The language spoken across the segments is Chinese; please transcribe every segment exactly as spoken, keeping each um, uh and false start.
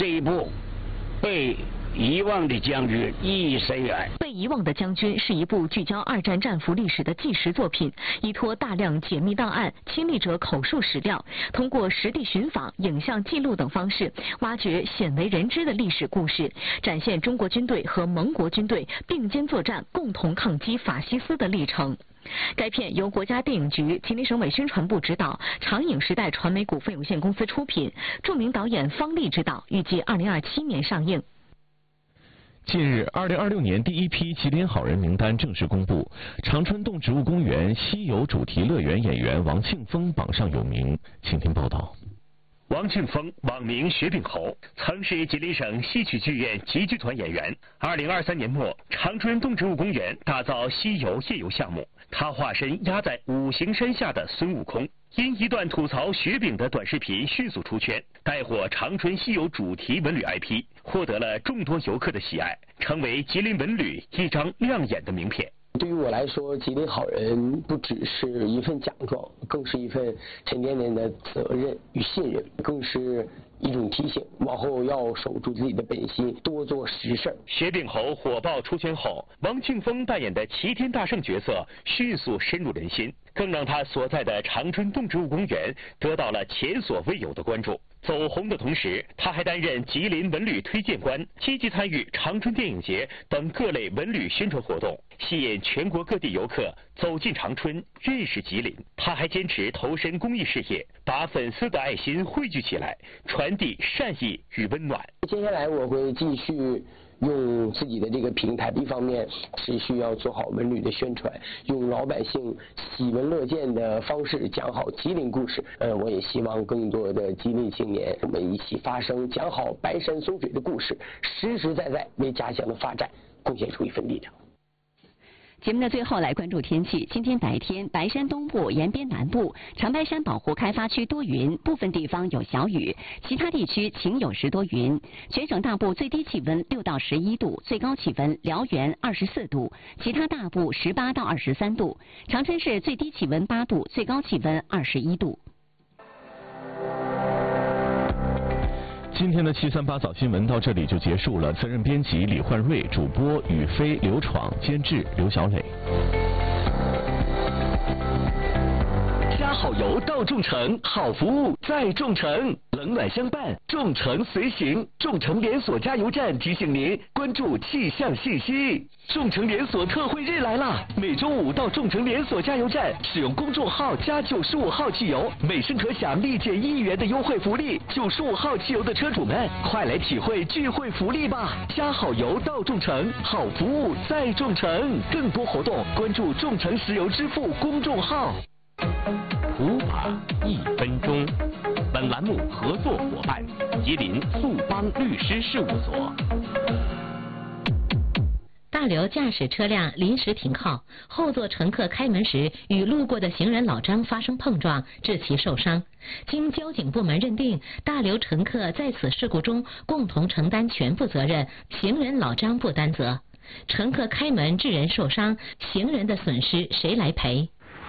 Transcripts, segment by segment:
这一部被遗忘的将军意义深远。 被遗忘的将军是一部聚焦二战战俘历史的纪实作品，依托大量解密档案、亲历者口述史料，通过实地寻访、影像记录等方式，挖掘鲜为人知的历史故事，展现中国军队和盟国军队并肩作战、共同抗击法西斯的历程。该片由国家电影局、吉林省委宣传部指导，长影时代传媒股份有限公司出品，著名导演方励执导，预计二零二七年上映。 近日，二零二六年第一批吉林好人名单正式公布，长春动植物公园西游主题乐园演员王庆峰榜上有名，请听报道。 王庆峰，网名雪饼猴，曾是吉林省戏曲剧院集剧团演员。二零二三年末，长春动植物公园打造西游夜游项目，他化身压在五行山下的孙悟空，因一段吐槽雪饼的短视频迅速出圈，带火长春西游主题文旅 I P， 获得了众多游客的喜爱，成为吉林文旅一张亮眼的名片。 对于我来说，吉林好人不只是一份奖状，更是一份沉甸甸的责任与信任，更是一种提醒，往后要守住自己的本心，多做实事。 雪饼猴火爆出圈后，王庆峰扮演的齐天大圣角色迅速深入人心，更让他所在的长春动植物公园得到了前所未有的关注。走红的同时，他还担任吉林文旅推荐官，积极参与长春电影节等各类文旅宣传活动，吸引全国各地游客走进长春，认识吉林。他还坚持投身公益事业，把粉丝的爱心汇聚起来，传递善意与温暖。 接下来我会继续用自己的这个平台，一方面持续要做好文旅的宣传，用老百姓喜闻乐见的方式讲好吉林故事。呃，我也希望更多的吉林青年，我们一起发声，讲好白山松水的故事，实实在在为家乡的发展贡献出一份力量。 节目的最后来关注天气。今天白天，白山东部、延边南部、长白山保护开发区多云，部分地方有小雨，其他地区晴有时多云。全省大部最低气温六到十一度，最高气温辽源二十四度，其他大部十八到二十三度。长春市最低气温八度，最高气温二十一度。 今天的七三八早新闻到这里就结束了。责任编辑李焕瑞，主播宇飞、刘闯，监制刘小磊。 加好油到众诚，好服务在众诚，冷暖相伴，众诚随行。众诚连锁加油站提醒您关注气象信息。众诚连锁特惠日来啦！每周五到众诚连锁加油站使用公众号加九十五号汽油，每升可享立减一元的优惠福利。九十五号汽油的车主们，快来体会聚会福利吧！加好油到众诚，好服务在众诚。更多活动关注众诚石油支付公众号。 普法一分钟。本栏目合作伙伴：吉林速邦律师事务所。 大刘驾驶车辆临时停靠，后座乘客开门时与路过的行人老张发生碰撞，致其受伤。经交警部门认定，大刘乘客在此事故中共同承担全部责任，行人老张不担责。乘客开门致人受伤，行人的损失谁来赔？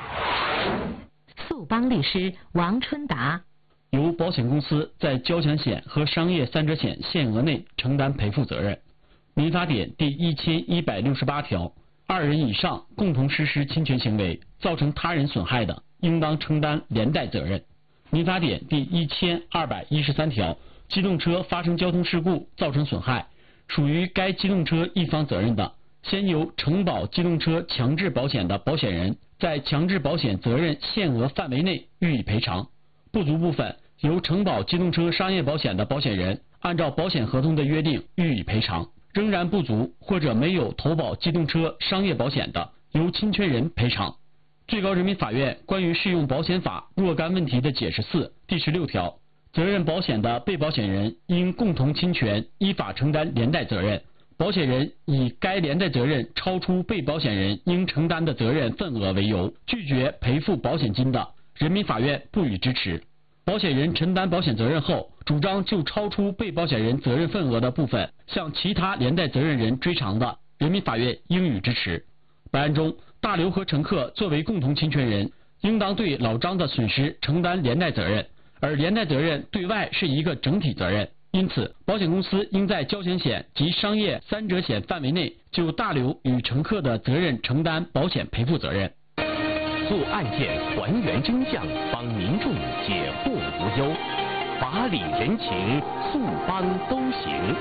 速邦律师王春达。 由保险公司在交强险和商业三者险限额内承担赔付责任。民法典第一千一百六十八条，二人以上共同实施侵权行为，造成他人损害的，应当承担连带责任。民法典第一千二百一十三条，机动车发生交通事故造成损害，属于该机动车一方责任的，先由承保机动车强制保险的保险人在强制保险责任限额范围内予以赔偿，不足部分由承保机动车商业保险的保险人按照保险合同的约定予以赔偿，仍然不足或者没有投保机动车商业保险的，由侵权人赔偿。最高人民法院关于适用保险法若干问题的解释四第十六条，责任保险的被保险人因共同侵权依法承担连带责任，保险人以该连带责任超出被保险人应承担的责任份额为由，拒绝赔付保险金的，人民法院不予支持。保险人承担保险责任后，主张就超出被保险人责任份额的部分向其他连带责任人追偿的，人民法院应予支持。本案中，大刘和乘客作为共同侵权人，应当对老张的损失承担连带责任，而连带责任对外是一个整体责任。 因此，保险公司应在交强险及商业三者险范围内就大刘与乘客的责任承担保险赔付责任。 做案件还原真相，帮民众解惑无忧，法理人情，速帮都行。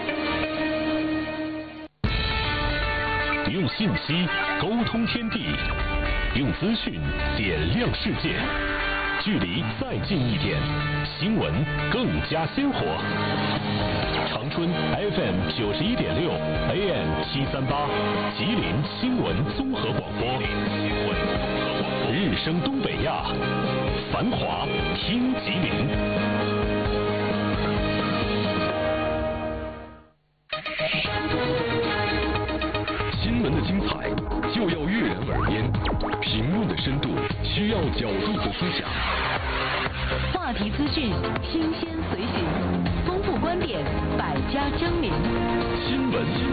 用信息沟通天地，用资讯点亮世界。距离再近一点，新闻更加鲜活。长春 F M 九十一点六 A M 七三八，吉林新闻综合广播。日升东北亚，繁华听吉林。新闻的精彩就要悦人耳边，评论的深度需要角度和思想。 话题资讯新鲜随行，丰富观点，百家争鸣。 新闻